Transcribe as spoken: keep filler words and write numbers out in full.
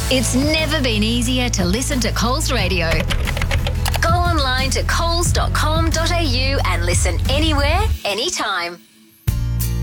It's never been easier to listen to Coles Radio. Go online to coles dot com dot a u and listen anywhere, anytime.